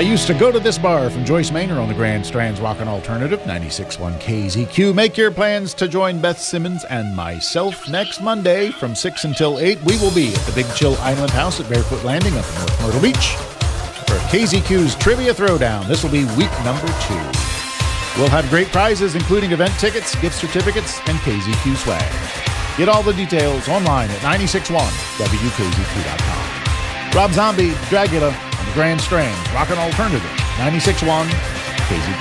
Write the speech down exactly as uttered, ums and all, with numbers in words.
Used to Go to This Bar from Joyce Maynor on the Grand Strand's Rockin' Alternative, ninety-six point one K Z Q. Make your plans to join Beth Simmons and myself next Monday from six until eight. We will be at the Big Chill Island House at Barefoot Landing up in North Myrtle Beach for K Z Q's Trivia Throwdown. This will be week number two. We'll have great prizes, including event tickets, gift certificates, and K Z Q swag. Get all the details online at nine six one W K Z Q dot com. Rob Zombie, Dragula, on the Grand Strand, Rockin' Alternative, ninety-six point one K Z Q.